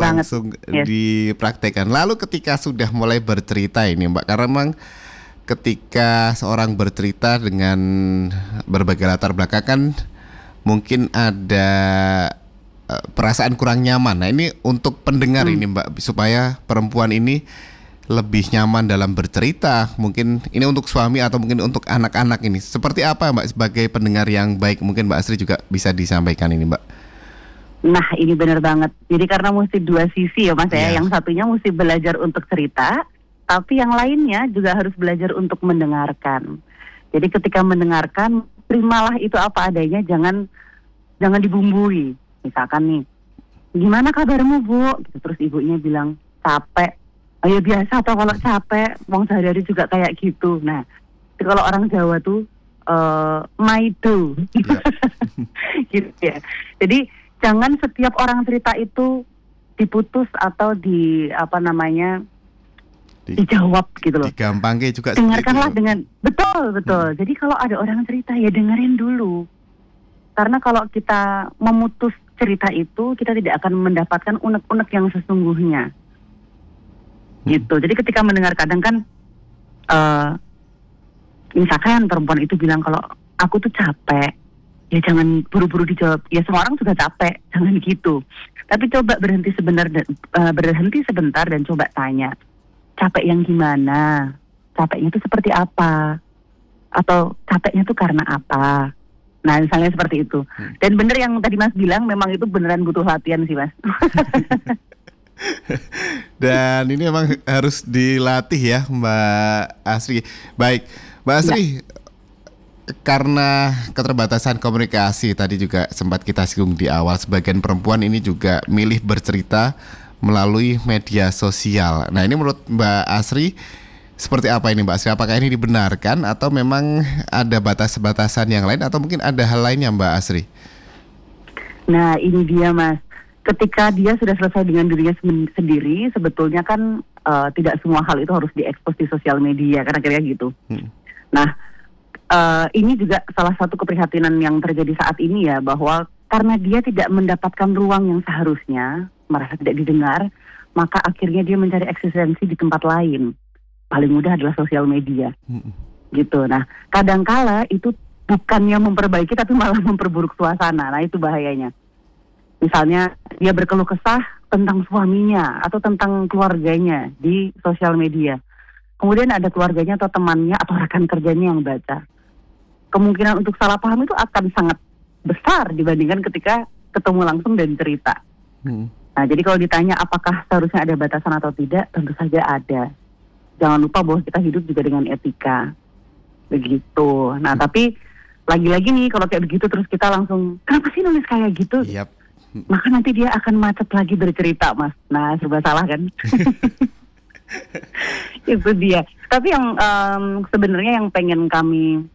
banget. langsung Yes. dipraktekkan. Lalu ketika sudah mulai bercerita ini Mbak, karena memang ketika seorang bercerita dengan berbagai latar belakang kan mungkin ada perasaan kurang nyaman. Nah ini untuk pendengar ini Mbak, supaya perempuan ini lebih nyaman dalam bercerita. Mungkin ini untuk suami atau mungkin untuk anak-anak ini. Seperti apa Mbak sebagai pendengar yang baik? Mungkin Mbak Asri juga bisa disampaikan ini Mbak. Nah, ini benar banget. Jadi karena mesti dua sisi ya Mas ya. Iya. Yang satunya mesti belajar untuk cerita, tapi yang lainnya juga harus belajar untuk mendengarkan. Jadi ketika mendengarkan, terimalah itu apa adanya, jangan dibumbui. Misalkan nih, gimana kabarmu Bu? Gitu. Terus ibunya bilang, capek. Oh ya biasa atau kalau capek, wong sehari-hari juga kayak gitu. Nah, itu kalau orang Jawa tuh, maido. Iya. Gitu ya. Jadi jangan setiap orang cerita itu diputus atau dijawab gitu loh. Digampangke juga Dengarkanlah seperti itu. dengan betul. Jadi kalau ada orang cerita ya dengerin dulu. Karena kalau kita memutus cerita itu, kita tidak akan mendapatkan unek-unek yang sesungguhnya. Gitu. Jadi ketika mendengar kadang kan misalkan perempuan itu bilang kalau aku tuh capek, ya jangan buru-buru dijawab. Ya semua orang sudah capek, jangan gitu. Tapi coba berhenti sebentar dan coba tanya, capek yang gimana? Capeknya itu seperti apa? Atau capeknya itu karena apa? Nah misalnya seperti itu. Dan bener yang tadi Mas bilang, memang itu beneran butuh latihan sih Mas. Dan ini memang harus dilatih ya Mbak Asri. Baik, Mbak Asri, karena keterbatasan komunikasi tadi juga sempat kita singgung di awal, sebagian perempuan ini juga milih bercerita melalui media sosial. Nah ini menurut Mbak Asri seperti apa ini Mbak Asri? Apakah ini dibenarkan atau memang ada batas-batasan yang lain atau mungkin ada hal lainnya Mbak Asri? Nah ini dia Mas. Ketika dia sudah selesai dengan dirinya sendiri, sebetulnya kan tidak semua hal itu harus diekspos di sosial media, karena kira gitu. Nah, ini juga salah satu keprihatinan yang terjadi saat ini ya, bahwa karena dia tidak mendapatkan ruang yang seharusnya, merasa tidak didengar, maka akhirnya dia mencari eksistensi di tempat lain. Paling mudah adalah sosial media. Gitu. Nah, kadangkala itu bukannya memperbaiki, tapi malah memperburuk suasana. Nah, itu bahayanya. Misalnya dia berkeluh kesah tentang suaminya atau tentang keluarganya di sosial media. Kemudian ada keluarganya atau temannya atau rekan kerjanya yang baca. Kemungkinan untuk salah paham itu akan sangat besar dibandingkan ketika ketemu langsung dan cerita. Nah, jadi kalau ditanya apakah seharusnya ada batasan atau tidak, tentu saja ada. Jangan lupa bahwa kita hidup juga dengan etika. Begitu. Nah, tapi lagi-lagi nih kalau kayak begitu terus kita langsung, kenapa sih nulis kayak gitu? Yap. Maka nanti dia akan macet lagi bercerita Mas. Nah serba salah kan. Itu dia. Tapi yang sebenarnya yang pengen kami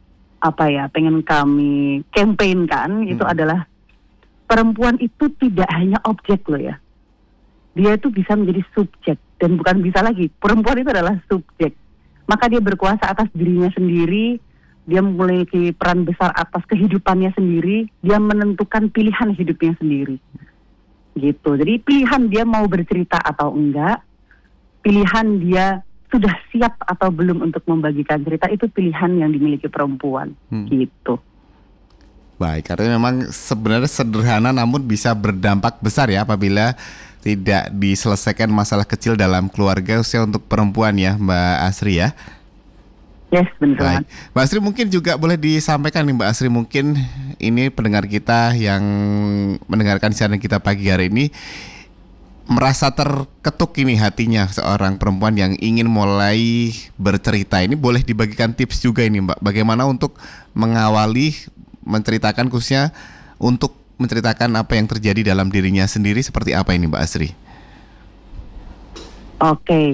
campaignkan itu adalah perempuan itu tidak hanya objek loh ya. Dia itu bisa menjadi subjek. Dan bukan bisa lagi, perempuan itu adalah subjek. Maka dia berkuasa atas dirinya sendiri. Dia memiliki peran besar atas kehidupannya sendiri. Dia menentukan pilihan hidupnya sendiri. Gitu. Jadi pilihan dia mau bercerita atau enggak, pilihan dia sudah siap atau belum untuk membagikan cerita, itu pilihan yang dimiliki perempuan. Gitu. Baik, artinya memang sebenarnya sederhana namun bisa berdampak besar ya apabila tidak diselesaikan masalah kecil dalam keluarga, khususnya untuk perempuan ya Mbak Asri ya. Yes, benar. Mbak Asri mungkin juga boleh disampaikan nih Mbak Asri, mungkin ini pendengar kita yang mendengarkan siaran kita pagi hari ini merasa terketuk ini hatinya, seorang perempuan yang ingin mulai bercerita. Ini boleh dibagikan tips juga ini Mbak, bagaimana untuk mengawali menceritakan, khususnya untuk menceritakan apa yang terjadi dalam dirinya sendiri, seperti apa ini Mbak Asri? Oke.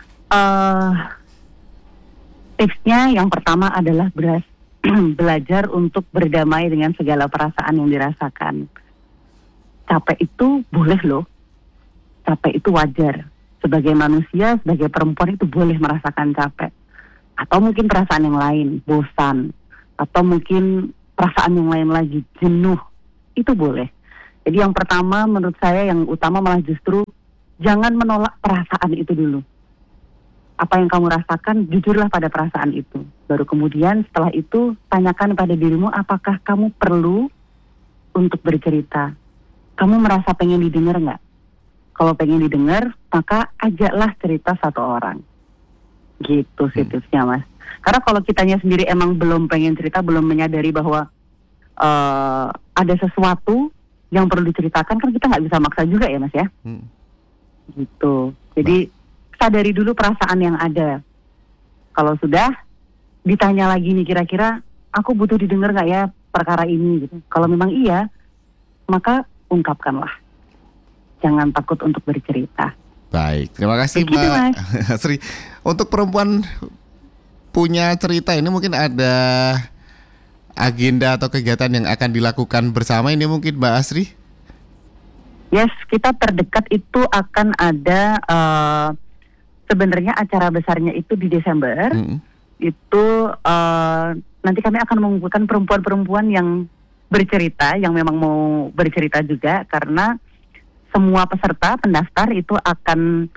Tipsnya yang pertama adalah belajar untuk berdamai dengan segala perasaan yang dirasakan. Capek itu boleh loh. Capek itu wajar. Sebagai manusia, sebagai perempuan itu boleh merasakan capek. Atau mungkin perasaan yang lain, bosan. Atau mungkin perasaan yang lain lagi, jenuh. Itu boleh. Jadi yang pertama menurut saya yang utama malah justru jangan menolak perasaan itu dulu. Apa yang kamu rasakan, jujurlah pada perasaan itu. Baru kemudian setelah itu tanyakan pada dirimu apakah kamu perlu untuk bercerita. Kamu merasa pengen didengar nggak? Kalau pengen didengar, maka ajaklah cerita satu orang. Gitu sih tipsnya, Mas. Karena kalau kitanya sendiri emang belum pengen cerita, belum menyadari bahwa ada sesuatu yang perlu diceritakan, kan kita nggak bisa maksa juga ya, Mas ya. Gitu. Jadi sadari dulu perasaan yang ada. Kalau sudah ditanya lagi nih, kira-kira aku butuh didengar nggak ya perkara ini gitu. Kalau memang iya, maka ungkapkanlah. Jangan takut untuk bercerita. Baik, terima kasih begitu, Mbak Mas. Asri. Untuk perempuan punya cerita ini mungkin ada agenda atau kegiatan yang akan dilakukan bersama ini mungkin Mbak Asri? Yes, kita terdekat itu akan ada sebenarnya acara besarnya itu di Desember. Itu nanti kami akan mengumpulkan perempuan-perempuan yang bercerita, yang memang mau bercerita juga, karena semua peserta pendaftar itu akan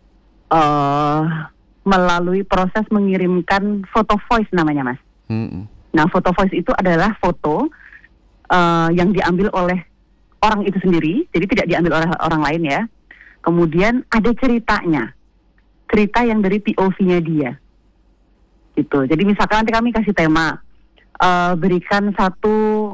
melalui proses mengirimkan foto voice namanya, Mas. Nah, foto voice itu adalah foto yang diambil oleh orang itu sendiri, jadi tidak diambil oleh orang lain ya. Kemudian ada ceritanya, cerita yang dari POV-nya dia, gitu. Jadi misalkan nanti kami kasih tema, berikan satu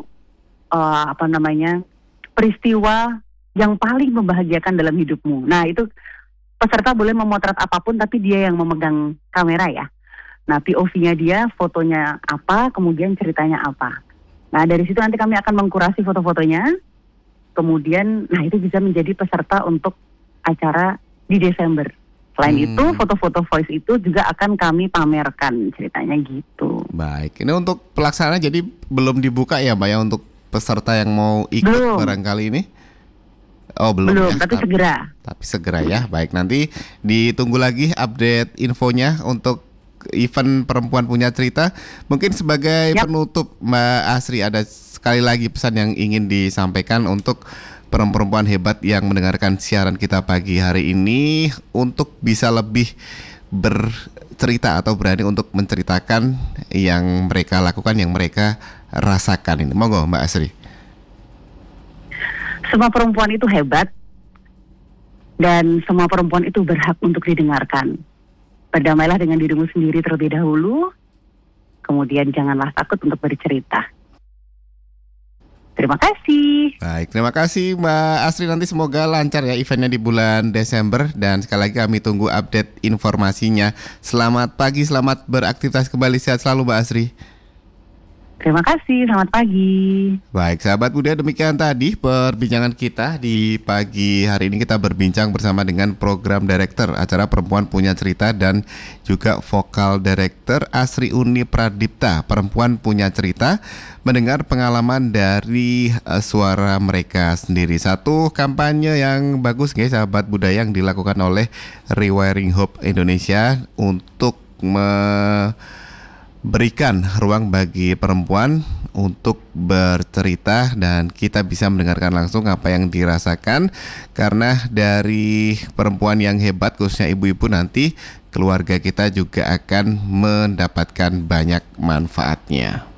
peristiwa yang paling membahagiakan dalam hidupmu. Nah, itu peserta boleh memotret apapun, tapi dia yang memegang kamera ya. Nah, POV-nya dia, fotonya apa, kemudian ceritanya apa. Nah, dari situ nanti kami akan mengkurasi foto-fotonya. Kemudian, nah itu bisa menjadi peserta untuk acara di Desember. Selain itu, foto-foto voice itu juga akan kami pamerkan ceritanya gitu. Baik, ini untuk pelaksanaan jadi belum dibuka ya Mbak ya untuk peserta yang mau ikut barangkali ini? Oh belum ya? Tapi segera. Tapi segera ya, baik nanti ditunggu lagi update infonya untuk event Perempuan Punya Cerita. Mungkin sebagai penutup Mbak Asri, ada sekali lagi pesan yang ingin disampaikan untuk perempuan hebat yang mendengarkan siaran kita pagi hari ini untuk bisa lebih bercerita atau berani untuk menceritakan yang mereka lakukan, yang mereka rasakan ini. Monggo Mbak Asri. Semua perempuan itu hebat dan semua perempuan itu berhak untuk didengarkan. Berdamailah dengan dirimu sendiri terlebih dahulu, kemudian janganlah takut untuk bercerita. Terima kasih. Baik, terima kasih Mbak Asri. Nanti semoga lancar ya eventnya di bulan Desember. Dan sekali lagi kami tunggu update informasinya. Selamat pagi, selamat beraktivitas kembali. Sehat selalu Mbak Asri. Terima kasih, selamat pagi. Baik, sahabat muda, demikian tadi perbincangan kita di pagi hari ini. Kita berbincang bersama dengan program director acara Perempuan Punya Cerita dan juga vokal director Asri Uni Pradipta. Perempuan Punya Cerita, mendengar pengalaman dari suara mereka sendiri. Satu kampanye yang bagus guys, sahabat budaya, yang dilakukan oleh Rewiring Hope Indonesia untuk berikan ruang bagi perempuan untuk bercerita dan kita bisa mendengarkan langsung apa yang dirasakan, karena dari perempuan yang hebat khususnya ibu-ibu nanti keluarga kita juga akan mendapatkan banyak manfaatnya.